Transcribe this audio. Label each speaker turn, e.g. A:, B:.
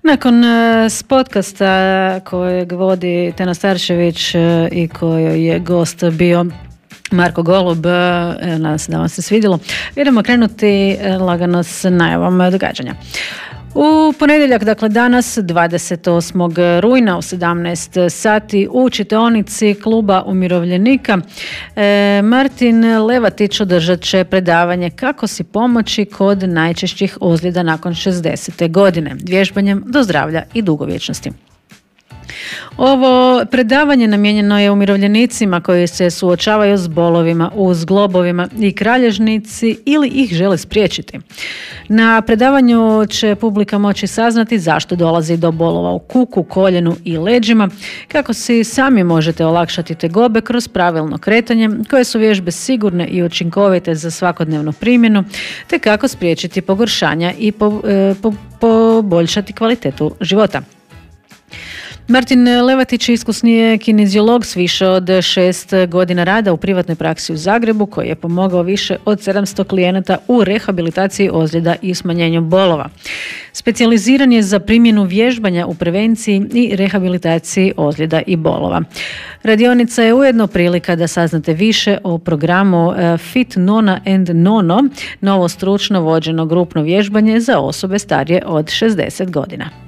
A: Nakon podcasta kojeg vodi Tena Starčević i kojoj je gost bio Marko Golub, nas da vam se svidjelo, idemo krenuti lagano s najavom događanja. U ponedjeljak, dakle danas, 28. rujna u 17 sati u čitaonici Kluba umirovljenika Martin Levatić održat će predavanje Kako si pomoći kod najčešćih ozljeda nakon 60. godine, vježbanjem do zdravlja i dugovječnosti. Ovo predavanje namijenjeno je umirovljenicima koji se suočavaju s bolovima u zglobovima i kralježnici ili ih žele spriječiti. Na predavanju će publika moći saznati zašto dolazi do bolova u kuku, koljenu i leđima, kako si sami možete olakšati tegobe kroz pravilno kretanje, koje su vježbe sigurne i učinkovite za svakodnevnu primjenu, te kako spriječiti pogoršanja i poboljšati kvalitetu života. Martin Levatić iskusni je kineziolog s više od 6 godina rada u privatnoj praksi u Zagrebu, koji je pomogao više od 700 klijenata u rehabilitaciji ozljeda i smanjenju bolova. Specijaliziran je za primjenu vježbanja u prevenciji i rehabilitaciji ozljeda i bolova. Radionica je ujedno prilika da saznate više o programu Fit Nona and Nono, novo stručno vođeno grupno vježbanje za osobe starije od 60 godina.